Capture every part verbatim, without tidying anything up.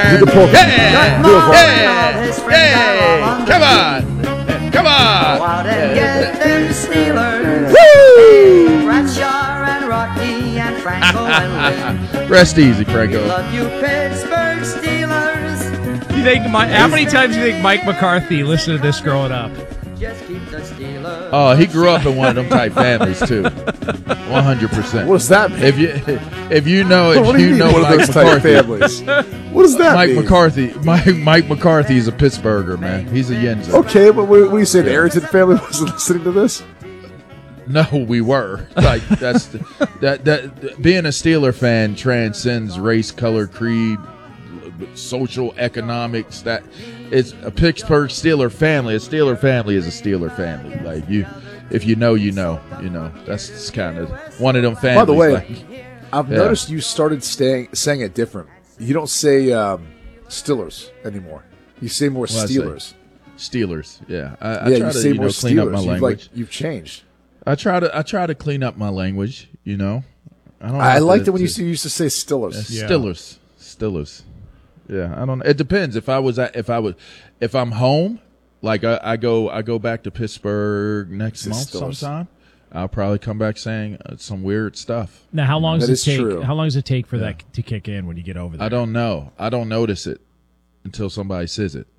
Do the polka. Yeah, Do the polka. yeah, yeah. Come on, come on. Go out and get them Steelers. Woo! Bradshaw and Rocky and Franco and Lynn. Rest easy, We Franco. love you, Pittsburgh Steelers. You think my, how many times do you think Mike McCarthy listened to this growing up? Just keep the Steelers. Oh, he grew up in one of them type families too. One hundred percent. What does that mean? If you if you know if What do you you mean know one of Mike those type McCarthy, families? What does that Mike mean? McCarthy, Mike Mike McCarthy is a Pittsburgher, man. He's a Yenzer. Okay, but what, what do you say? The Arrington family wasn't listening to this? No, we were like that's the, that that being a Steeler fan transcends race, color, creed, social, economics. That it's a Pittsburgh Steeler family. A Steeler family is a Steeler family. Like you, if you know, you know, you know. That's kind of one of them families. By the way, like, I've Yeah. noticed you started staying, saying it different. You don't say um, Steelers anymore. You say more What I say? Steelers. Steelers, yeah. I, I Yeah, try you to say you more know, clean up my Steelers. You've, language. like, you've changed. I try to I try to clean up my language. You know, I don't. I have liked to- it when you to- used- you used to say Steelers. Yeah. Stillers, Stillers. Yeah, I don't know. It depends. If I was at, if I was, if I'm home, like I, I go, I go back to Pittsburgh next Say month Stillers. sometime. I'll probably come back saying uh, some weird stuff. Now, how long That does is it take? true. How long does it take for that to kick in when you get over there? I don't know. I don't notice it until somebody says it.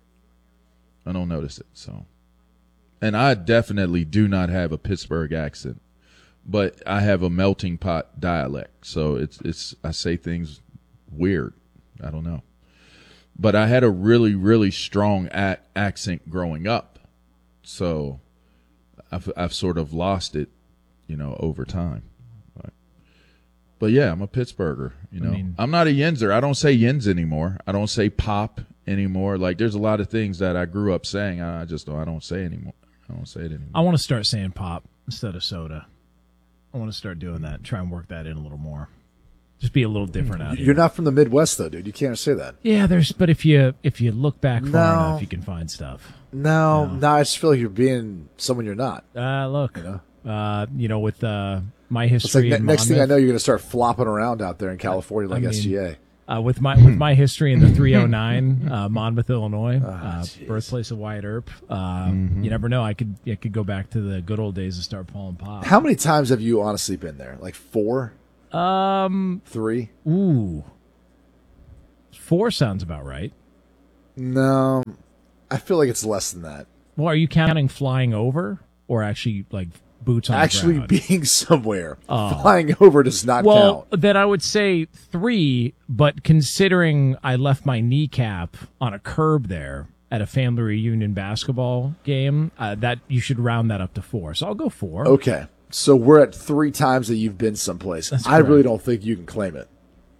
I don't notice it. So, and I definitely do not have a Pittsburgh accent, but I have a melting pot dialect. So it's it's I say things weird. I don't know. But I had a really, really strong a- accent growing up. So I've, I've sort of lost it, you know, over time. But, but yeah, I'm a Pittsburgher, you know. mean- I'm not a Yenzer. I don't say Yens anymore. I don't say pop anymore. Like there's a lot of things that I grew up saying. I just don't, I don't say anymore. I don't say it anymore. I want to start saying pop instead of soda. I want to start doing that. Try and work that in a little more. Just be a little different out here. You're not from the Midwest, though, dude. You can't say that. Yeah, there's. But if you if you look back far No. enough, you can find stuff. No, no, I just feel like you're being someone you're not. Uh, look, you know? know, uh, you know, with uh, my It's like history. ne- in next thing I Monmouth, know, you're going to start flopping around out there in California like mean, S G A. Uh, with my with my history in the three oh nine, uh, Monmouth, Illinois, uh, birthplace of Wyatt Earp. Uh, You never know. I could I could go back to the good old days and start pulling pop. How many times have you honestly been there? Like four? Um. Three? Ooh. Four sounds about right. No, I feel like it's less than that. Well, are you counting flying over or actually like boots on Actually the ground? being somewhere. Oh. Flying over does not Well, count. then I would say three, but considering I left my kneecap on a curb there at a family reunion basketball game, uh, that you should round that up to four. So I'll go four. Okay, so we're at three times that you've been someplace. That's I really correct. don't think you can claim it.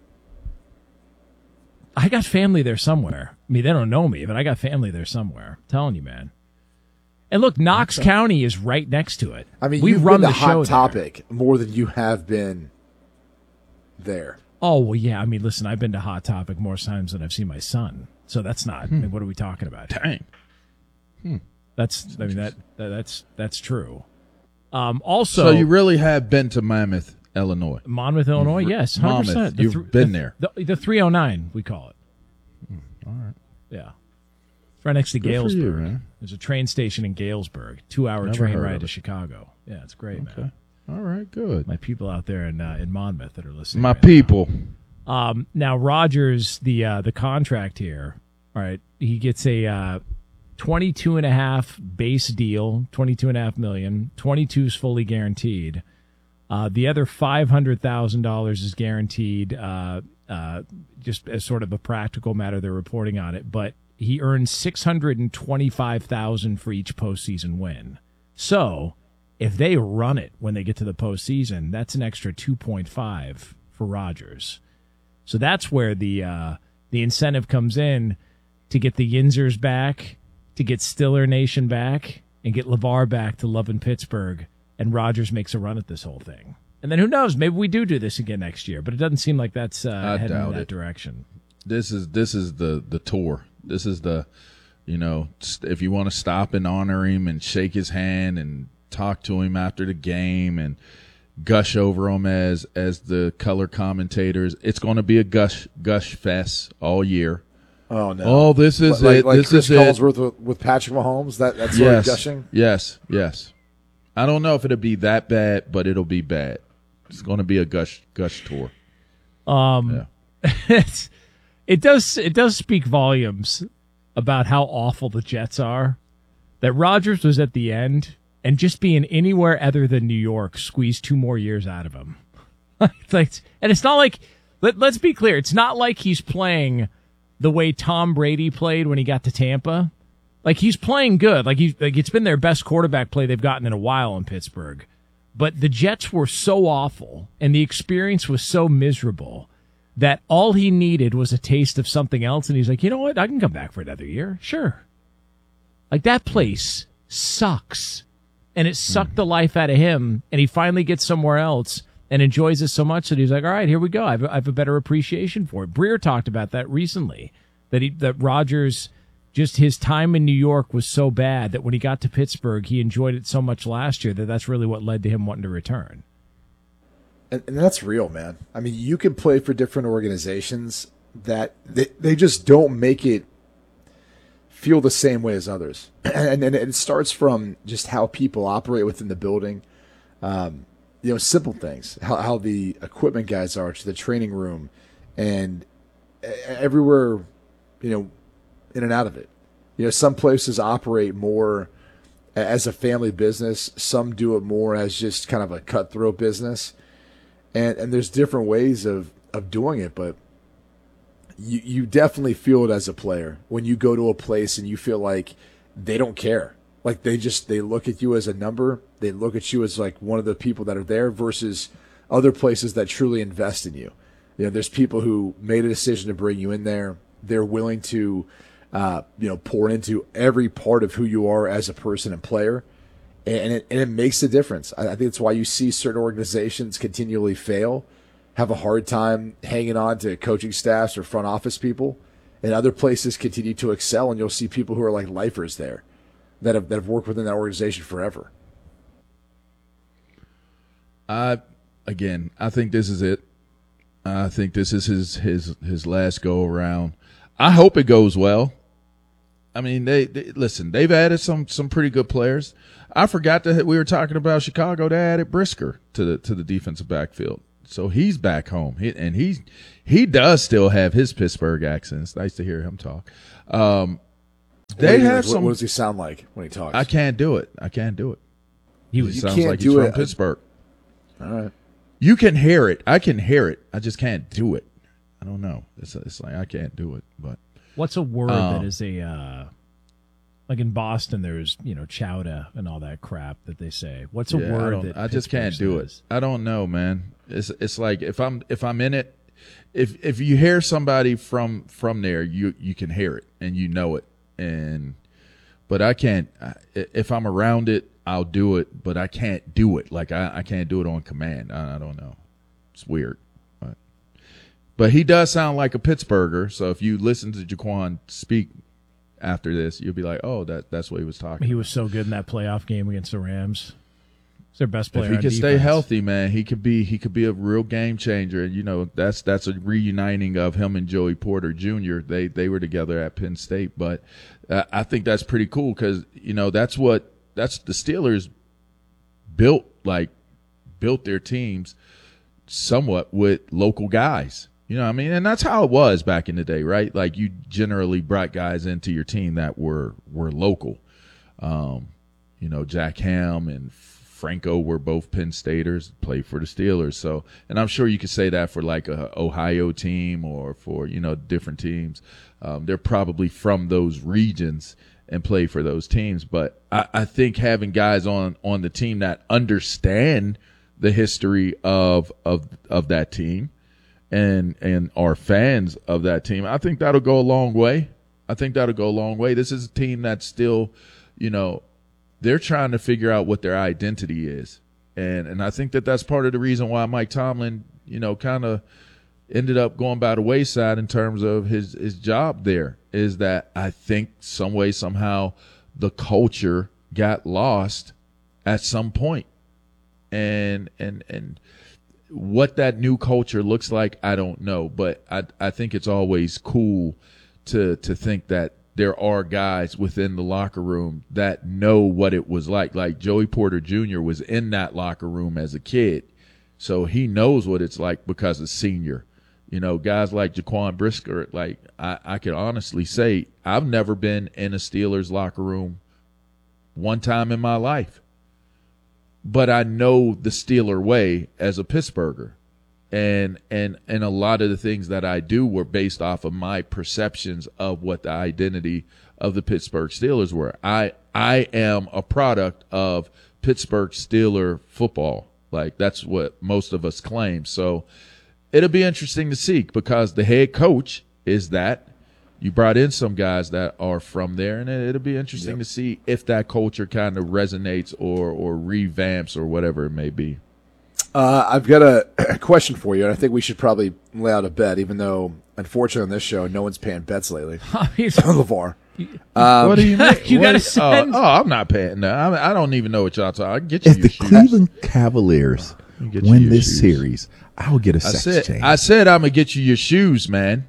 I got family there somewhere. I mean, they don't know me, but I got family there somewhere. I'm telling you, man. And look, Knox County is right next to it. I mean, we you've run been the to show Hot there. Topic more than you have been there. Oh, well, yeah. I mean, listen, I've been to Hot Topic more times than I've seen my son. So that's not, I mean, what are we talking about? Dang. That's, I mean, that, that that's, that's true. Um, also, So you really have been to Mammoth, Illinois. Monmouth, Illinois, yes, one hundred percent. Monmouth, The you've th- been the- there. The, the three oh nine, we call it. All right. Yeah. It's right next to Good for Galesburg. you, man. There's a train station in Galesburg, two-hour Never train heard ride of to it. Chicago. Yeah, it's great, Okay. man. All right. Good. My people out there in uh, in Monmouth that are listening. My right now. people. Um, now Rogers, the uh, the contract here. All right, he gets a uh, twenty-two and a half base deal, twenty-two and a half million. twenty-two is fully guaranteed. Uh, the other five hundred thousand dollars is guaranteed, uh, uh, just as sort of a practical matter. They're reporting on it, but he earns six hundred and twenty-five thousand for each postseason win. So if they run it when they get to the postseason, that's an extra two point five for Rogers. So that's where the uh, the incentive comes in to get the Yinzers back, to get Stiller Nation back, and get LeVar back to loving Pittsburgh. And Rogers makes a run at this whole thing. And then who knows? Maybe we do do this again next year. But it doesn't seem like that's uh, I heading in doubt that it. direction. This is this is the the tour. This is the, you know, st- if you want to stop and honor him and shake his hand and talk to him after the game and gush over them as as the color commentators. It's going to be a gush gush fest all year. Oh no! Oh, this is like, it. Like this Chris is Collinsworth it. with, with Patrick Mahomes. That that's sort Yes, of gushing. yes, yes. I don't know if it'll be that bad, but it'll be bad. It's going to be a gush gush tour. Um, Yeah. it's, it does it does speak volumes about how awful the Jets are. That Rodgers was at the end, and just being anywhere other than New York squeezed two more years out of him. Like, and it's not like let, let's be clear, it's not like he's playing the way Tom Brady played when he got to Tampa. Like, he's playing good. Like, he's like it's been their best quarterback play they've gotten in a while in Pittsburgh. But the Jets were so awful, and the experience was so miserable that all he needed was a taste of something else, and he's like, you know what? I can come back for another year. Sure. Like, that place sucks, and it sucked the life out of him, and he finally gets somewhere else and enjoys it so much that he's like, all right, here we go. I have, I have a better appreciation for it. Breer talked about that recently, that he, that Rodgers, just his time in New York was so bad that when he got to Pittsburgh, he enjoyed it so much last year that that's really what led to him wanting to return. And, and that's real, man. I mean, you can play for different organizations that they, they just don't make it feel the same way as others. And, and it starts from just how people operate within the building. Um, you know, simple things, how, how the equipment guys are to the training room and everywhere, you know, in and out of it. You know, some places operate more as a family business. Some do it more as just kind of a cutthroat business. And and there's different ways of, of doing it, but you you definitely feel it as a player when you go to a place and you feel like they don't care. Like they just they look at you as a number. They look at you as like one of the people that are there versus other places that truly invest in you. You know, there's people who made a decision to bring you in there. They're willing to uh, you know, pour into every part of who you are as a person and player. And it, and it makes a difference. I, I think it's why you see certain organizations continually fail, have a hard time hanging on to coaching staffs or front office people, and other places continue to excel. And you'll see people who are like lifers there that have that have worked within that organization forever. I again, I think this is it. I think this is his his his last go around. I hope it goes well. I mean, they, they listen. They've added some some pretty good players. I forgot that we were talking about Chicago. They added Brisker to the to the defensive backfield, so he's back home. He, and he's he does still have his Pittsburgh accent. It's nice to hear him talk. Um, they have what, some. What does he sound like when he talks? I can't do it. I can't do it. He, he sounds can't like he's do from it. Pittsburgh. All right. You can hear it. I can hear it. I just can't do it. I don't know. It's it's like I can't do it. But what's a word um, that is a uh, like in Boston? There's you know chowder and all that crap that they say. What's a yeah, word I, don't- that I just Pittsburgh can't do says? it. I don't know, man. It's it's like if I'm if I'm in it, if if you hear somebody from from there, you you can hear it and you know it. And but I can't. I, if I'm around it, I'll do it. But I can't do it. Like I, I can't do it on command. I, I don't know. It's weird. But but he does sound like a Pittsburgher. So if you listen to Jaquan speak after this, you'll be like, oh, that that's what he was talking. He about. was so good in that playoff game against the Rams. He's their best player. If he on could stay defense. healthy, man, he could be he could be a real game changer. And you know, that's that's a reuniting of him and Joey Porter Junior They they were together at Penn State, but uh, I think that's pretty cool because you know that's what that's the Steelers built like built their teams somewhat with local guys. You know what I mean? And that's how it was back in the day, right? Like you generally brought guys into your team that were were local. Um, you know, Jack Ham and Franco were both Penn Staters, played for the Steelers. So, and I'm sure you could say that for like a Ohio team or for, you know, different teams. Um, they're probably from those regions and play for those teams. But I, I think having guys on, on the team that understand the history of, of, of that team and, and are fans of that team, I think that'll go a long way. I think that'll go a long way. This is a team that's still, you know, they're trying to figure out what their identity is. And and I think that that's part of the reason why Mike Tomlin, you know, kind of ended up going by the wayside in terms of his, his job there, is that I think some way, somehow, the culture got lost at some point. and and and what that new culture looks like, I don't know. But I I think it's always cool to to think that there are guys within the locker room that know what it was like. Like Joey Porter Junior was in that locker room as a kid, so he knows what it's like because of senior. You know, guys like Jaquan Brisker, like I, I could honestly say I've never been in a Steelers locker room one time in my life. But I know the Steeler way as a Pittsburgher. And and and a lot of the things that I do were based off of my perceptions of what the identity of the Pittsburgh Steelers were. I I am a product of Pittsburgh Steeler football. Like, that's what most of us claim. So it'll be interesting to see, because the head coach is that. You brought in some guys that are from there, and it'll be interesting Yep. to see if that culture kind of resonates or or revamps or whatever it may be. Uh, I've got a, a question for you, and I think we should probably lay out a bet, even though, unfortunately, on this show, no one's paying bets lately. I mean, LeVar. what do you mean? you What gotta do send- Oh, oh, I'm not paying. No, I, I don't even know what y'all talking. I can get you If your the shoes. Cleveland Cavaliers get you win your this shoes. series, I will get a I sex said, change. I said I'm gonna get you your shoes, man.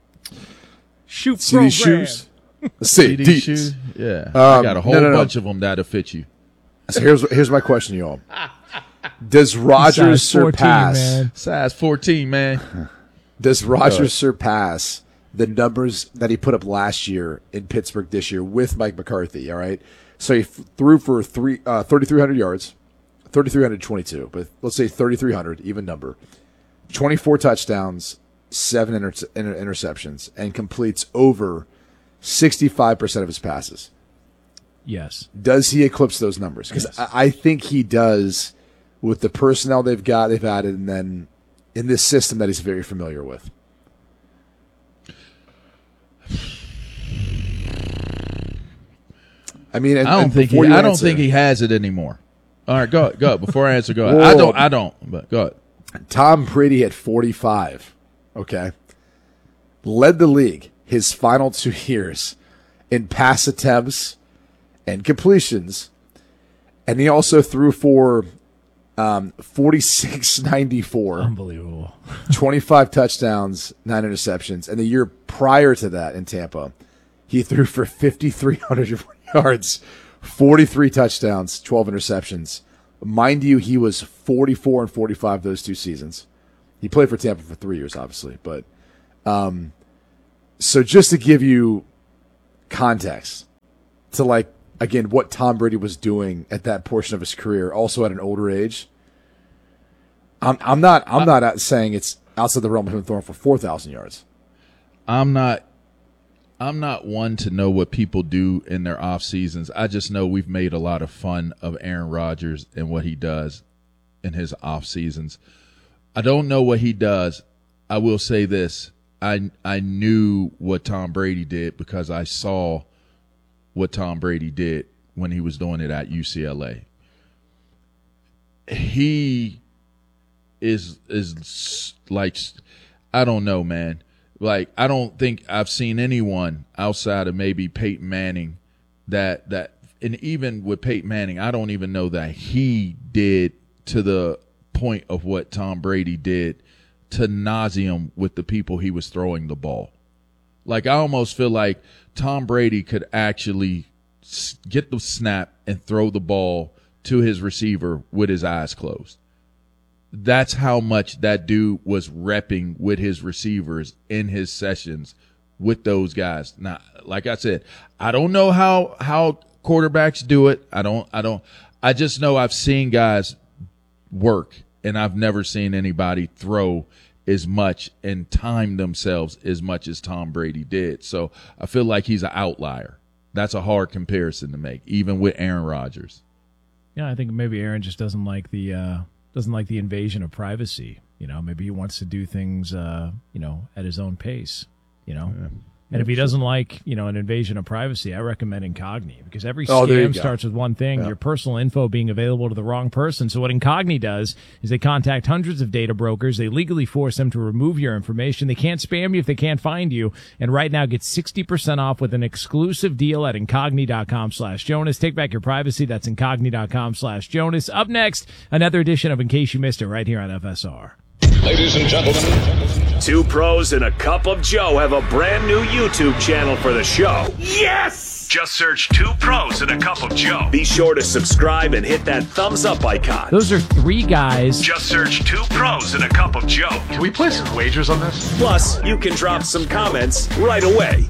shoot See these program. shoes? See See these these. shoes? Yeah, I Um, got a whole no, no, no. bunch of them that'll fit you. So here's here's my question, y'all. Does Rodgers Size fourteen, surpass? man. Size fourteen, man. Does Rodgers surpass the numbers that he put up last year in Pittsburgh this year with Mike McCarthy? All right, so he f- threw for three uh, thirty-three hundred yards, thirty-three twenty-two, but let's say thirty-three hundred, even number, twenty-four touchdowns, seven inter- inter- interceptions, and completes over sixty-five percent of his passes. Yes. Does he eclipse those numbers? Because Yes. I, I think he does, with the personnel they've got, they've added, and then in this system that he's very familiar with. I mean, and, I don't and think he. before you I don't answer, think he has it anymore. All right, go go. Before I answer, go. Whoa. I don't. I don't. But go ahead. Tom Brady had forty-five. Okay, led the league his final two years in pass attempts and completions, and he also threw for um, forty-six ninety-four. Unbelievable. twenty-five touchdowns, nine interceptions. And the year prior to that in Tampa, he threw for fifty-three hundred yards, forty-three touchdowns, twelve interceptions. Mind you, he was forty-four and forty-five those two seasons. He played for Tampa for three years, obviously. But um, so just to give you context to, like, again, what Tom Brady was doing at that portion of his career, also at an older age. I'm I'm not I'm not out saying it's outside the realm of him throwing for four thousand yards. I'm not. I'm not one to know what people do in their off seasons. I just know we've made a lot of fun of Aaron Rodgers and what he does in his off seasons. I don't know what he does. I will say this. I I knew what Tom Brady did because I saw what Tom Brady did when he was doing it at U C L A. He is is like, I don't know, man. Like, I don't think I've seen anyone outside of maybe Peyton Manning that that and even with Peyton Manning, I don't even know that he did to the point of what Tom Brady did to nauseum with the people he was throwing the ball. Like, I almost feel like Tom Brady could actually s- get the snap and throw the ball to his receiver with his eyes closed. That's how much that dude was repping with his receivers in his sessions with those guys. Now, like I said, I don't know how, how quarterbacks do it. I don't, I don't, I just know I've seen guys work, and I've never seen anybody throw as much and time themselves as much as Tom Brady did. So I feel like he's an outlier. That's a hard comparison to make, even with Aaron Rodgers. Yeah, I think maybe Aaron just doesn't like the uh, doesn't like the invasion of privacy. You know, maybe he wants to do things, uh, you know, at his own pace. You know, And if he doesn't like, you know, an invasion of privacy, I recommend Incogni, because every Oh, there you scam go. starts with one thing, Yeah. your personal info being available to the wrong person. So what Incogni does is they contact hundreds of data brokers. They legally force them to remove your information. They can't spam you if they can't find you. And right now, get sixty percent off with an exclusive deal at Incogni.com slash Jonas. Take back your privacy. That's Incogni.com slash Jonas. Up next, another edition of In Case You Missed It right here on F S R. Ladies and gentlemen, Two pros and a cup of Joe have a brand new YouTube channel for the show. Yes! Just search Two Pros and a Cup of Joe. Be sure to subscribe and hit that thumbs up icon. Those are three guys. Just search Two Pros and a Cup of Joe. can we place some wagers on this? Plus, you can drop some comments right away.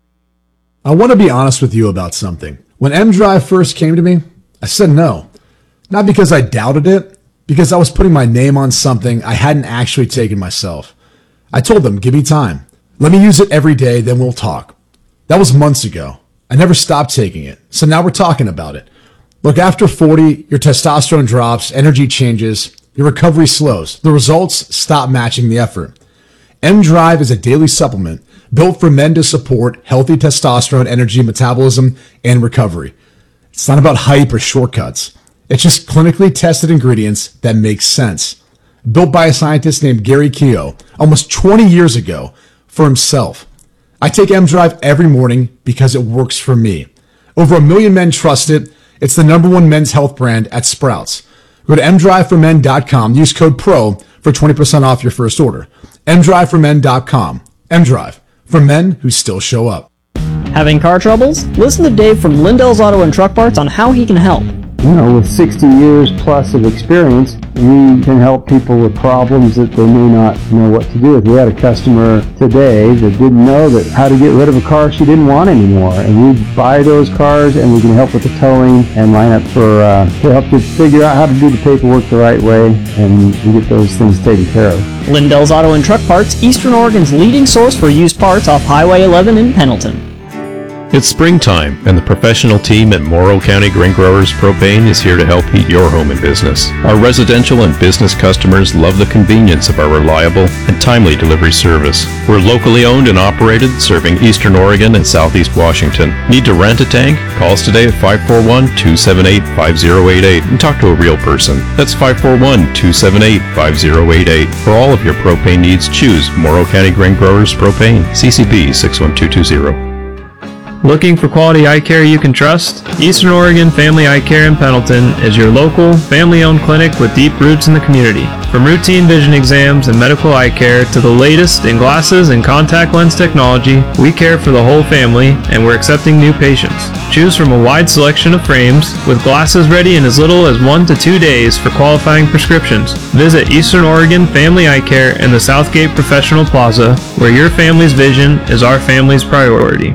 I want to be honest with you about something. When M-Drive first came to me, I said no. Not because I doubted it, because I was putting my name on something I hadn't actually taken myself. I told them, give me time. Let me use it every day, then we'll talk. That was months ago. I never stopped taking it, so now we're talking about it. Look, after forty, your testosterone drops, energy changes, your recovery slows. The results stop matching the effort. M-Drive is a daily supplement built for men to support healthy testosterone, energy, metabolism, and recovery. It's not about hype or shortcuts. It's just clinically tested ingredients that make sense. Built by a scientist named Gary Keogh almost twenty years ago for himself. I take M-Drive every morning because it works for me. Over a million men trust it. It's the number one men's health brand at Sprouts. Go to m drive for men dot com. Use code PRO for twenty percent off your first order. m drive for men dot com. M-Drive, for men who still show up. Having car troubles? Listen to Dave from Lindell's Auto and Truck Parts on how he can help. You know, with sixty years plus of experience, we can help people with problems that they may not know what to do with. We had a customer today that didn't know that how to get rid of a car she didn't want anymore, and we buy those cars and we can help with the towing and line up for uh, to help you figure out how to do the paperwork the right way and we get those things taken care of. Lindell's Auto and Truck Parts, Eastern Oregon's leading source for used parts off Highway eleven in Pendleton. It's springtime, and the professional team at Morrow County Grain Growers Propane is here to help heat your home and business. Our residential and business customers love the convenience of our reliable and timely delivery service. We're locally owned and operated, serving Eastern Oregon and Southeast Washington. Need to rent a tank? Call us today at five four one, two seven eight, five zero eight eight and talk to a real person. That's five four one, two seven eight, five zero eight eight. For all of your propane needs, choose Morrow County Grain Growers Propane, C C B six one two two zero. Looking for quality eye care you can trust? Eastern Oregon Family Eye Care in Pendleton is your local, family-owned clinic with deep roots in the community. From routine vision exams and medical eye care to the latest in glasses and contact lens technology, we care for the whole family, and we're accepting new patients. Choose from a wide selection of frames, with glasses ready in as little as one to two days for qualifying prescriptions. Visit Eastern Oregon Family Eye Care in the Southgate Professional Plaza, where your family's vision is our family's priority.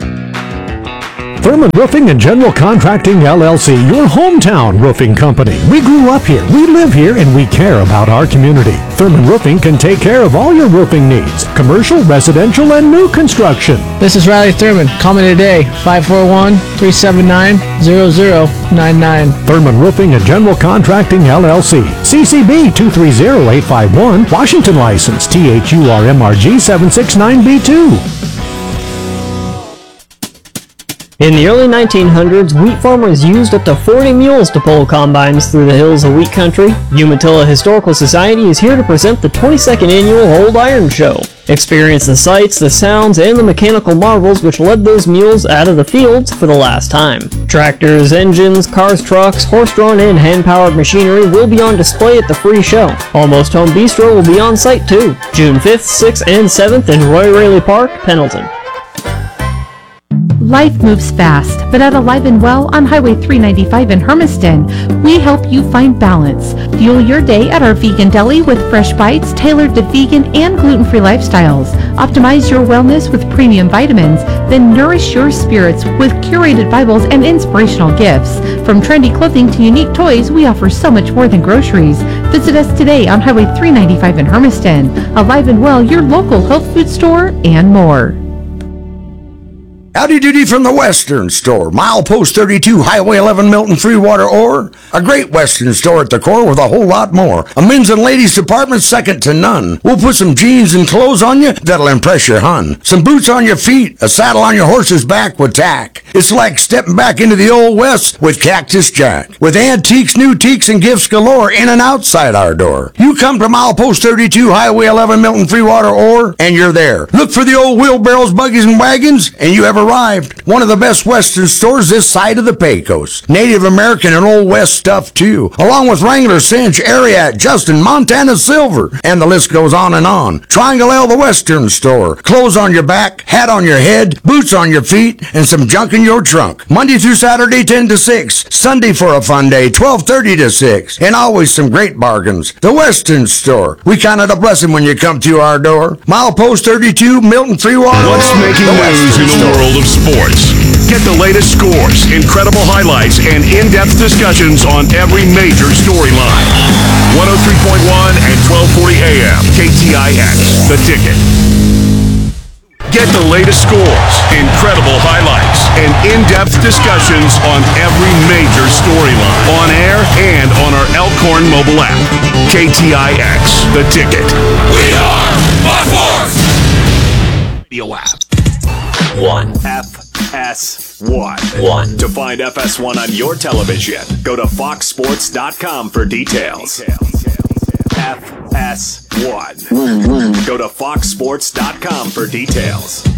Thurman Roofing and General Contracting, L L C, your hometown roofing company. We grew up here, we live here, and we care about our community. Thurman Roofing can take care of all your roofing needs, commercial, residential, and new construction. This is Riley Thurman. Call me today, five four one, three seven nine, zero zero nine nine. Thurman Roofing and General Contracting, L L C, C C B two three zero eight five one, Washington license, T H U R M R G seven six nine B two. In the early nineteen hundreds, wheat farmers used up to forty mules to pull combines through the hills of wheat country. Umatilla Historical Society is here to present the twenty-second annual Old Iron Show. Experience the sights, the sounds, and the mechanical marvels which led those mules out of the fields for the last time. Tractors, engines, cars, trucks, horse-drawn and hand-powered machinery will be on display at the free show. Almost Home Bistro will be on site too. June fifth, sixth, and seventh in Roy Raley Park, Pendleton. Life moves fast, but at Alive and Well on Highway three ninety-five in Hermiston, we help you find balance. Fuel your day at our vegan deli with fresh bites tailored to vegan and gluten-free lifestyles. Optimize your wellness with premium vitamins, then nourish your spirits with curated Bibles and inspirational gifts. From trendy clothing to unique toys, we offer so much more than groceries. Visit us today on Highway three ninety-five in Hermiston. Alive and Well, your local health food store, and more. Howdy doody from the Western Store. Milepost thirty-two, Highway eleven, Milton, Freewater, or a great Western store at the core with a whole lot more. A men's and ladies department second to none. We'll put some jeans and clothes on you that'll impress your hun. Some boots on your feet, a saddle on your horse's back with tack. It's like stepping back into the old West with Cactus Jack. With antiques, new teaks, and gifts galore in and outside our door. You come to Milepost thirty-two, Highway eleven, Milton, Freewater, or, and you're there. Look for the old wheelbarrows, buggies, and wagons, and you have arrived. One of the best Western stores this side of the Pecos. Native American and Old West stuff, too. Along with Wrangler, Cinch, Ariat, Justin, Montana Silver, and the list goes on and on. Triangle L, the Western Store. Clothes on your back, hat on your head, boots on your feet, and some junk in your trunk. Monday through Saturday, ten to six. Sunday for a fun day, twelve thirty to six. And always some great bargains. The Western Store. We count it a blessing when you come to our door. Milepost thirty-two, Milton, Freewater. What's making news in the world of sports? Get the latest scores, incredible highlights, and in-depth discussions on every major storyline. one oh three point one and twelve forty A M, K T I X, The Ticket. Get the latest scores, incredible highlights, and in-depth discussions on every major storyline. On air and on our Elkhorn mobile app. K T I X, The Ticket. We are my force! Radio app. One. F S one. One. To find F S one on your television, go to fox sports dot com for details. F S one. Go to fox sports dot com for details.